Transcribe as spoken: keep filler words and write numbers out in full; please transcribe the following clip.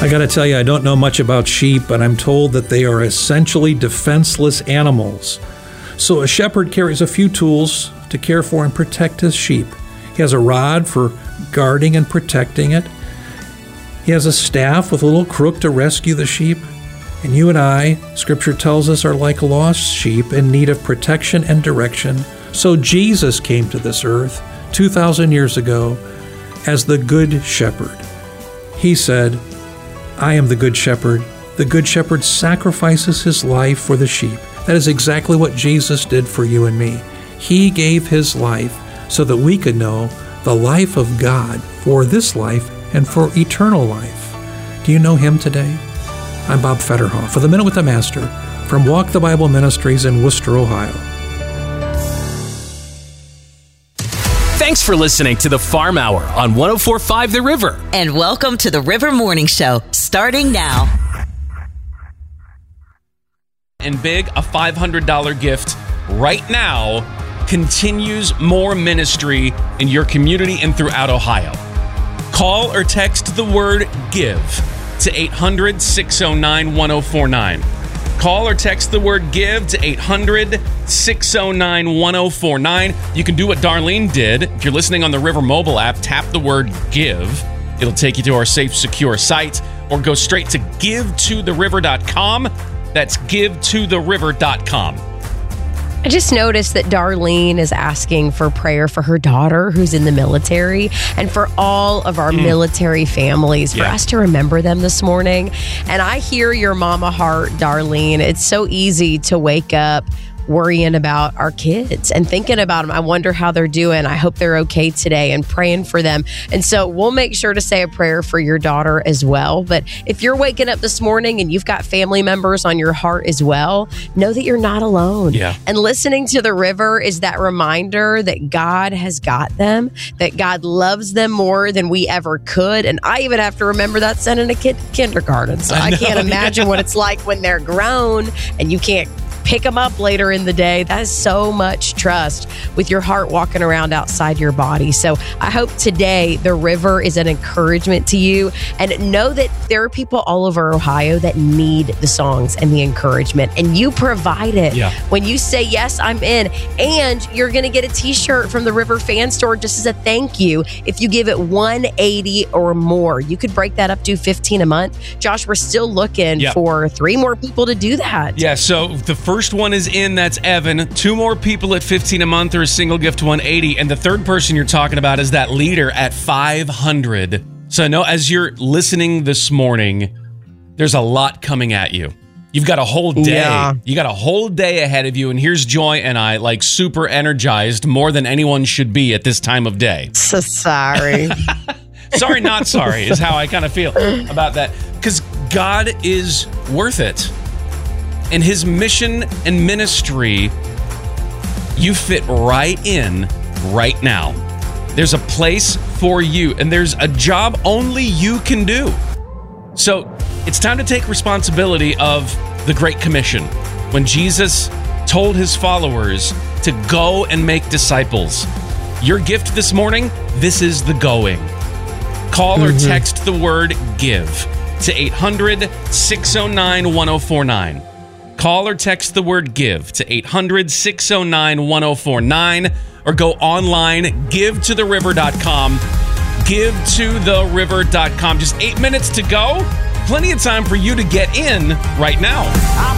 I got to tell you, I don't know much about sheep, but I'm told that they are essentially defenseless animals. So a shepherd carries a few tools to care for and protect his sheep. He has a rod for guarding and protecting it. He has a staff with a little crook to rescue the sheep. And you and I, Scripture tells us, are like lost sheep in need of protection and direction. So Jesus came to this earth two thousand years ago as the Good Shepherd. He said, I am the Good Shepherd. The Good Shepherd sacrifices his life for the sheep. That is exactly what Jesus did for you and me. He gave his life so that we could know the life of God for this life and for eternal life. Do you know him today? I'm Bob Fetterhoff for The Minute with the Master from Walk the Bible Ministries in Worcester, Ohio. Thanks for listening to the Farm Hour on one oh four point five The River. And welcome to the River Morning Show, starting now. And big, a five hundred dollars gift right now continues more ministry in your community and throughout Ohio. Call or text the word GIVE to eight hundred, six oh nine, one oh four nine. Call or text the word GIVE to eight hundred, six oh nine, one oh four nine. You can do what Darlene did. If you're listening on the River mobile app, tap the word GIVE. It'll take you to our safe, secure site, or go straight to give to the river dot com. That's give to the river dot com. I just noticed that Darlene is asking for prayer for her daughter who's in the military and for all of our mm. military families, for yeah. us to remember them this morning. And I hear your mama heart, Darlene. It's so easy to wake up worrying about our kids and thinking about them. I wonder how they're doing. I hope they're okay today, and praying for them. And so we'll make sure to say a prayer for your daughter as well. But if you're waking up this morning and you've got family members on your heart as well, know that you're not alone. Yeah. And listening to the river is that reminder that God has got them, that God loves them more than we ever could. And I even have to remember that sending a kid to kindergarten. So I, I can't imagine yeah. what it's like when they're grown and you can't pick them up later in the day. That is so much trust with your heart walking around outside your body. So I hope today the river is an encouragement to you, and know that there are people all over Ohio that need the songs and the encouragement, and you provide it. Yeah. When you say, yes, I'm in, and you're going to get a t-shirt from the River Fan Store just as a thank you if you give it one hundred eighty or more. You could break that up to fifteen a month. Josh, we're still looking yep. for three more people to do that. Yeah, so the first First one is in, that's Evan. Two more people at fifteen a month or a single gift one hundred eighty. And the third person you're talking about is that leader at five hundred. So I know as you're listening this morning, there's a lot coming at you. You've got a whole day. Yeah. You got a whole day ahead of you. And here's Joy and I, like, super energized, more than anyone should be at this time of day. So sorry. Sorry, not sorry is how I kind of feel about that. Because God is worth it. And his mission and ministry, you fit right in right now. There's a place for you, and there's a job only you can do. So it's time to take responsibility of the Great Commission, when Jesus told his followers to go and make disciples. Your gift this morning, this is the going. Call mm-hmm. or text the word GIVE to eight hundred, six oh nine, one oh four nine. Call or text the word GIVE to eight hundred, six oh nine, one oh four nine, or go online, give to the river dot com. give to the river dot com. Just eight minutes to go. Plenty of time for you to get in right now.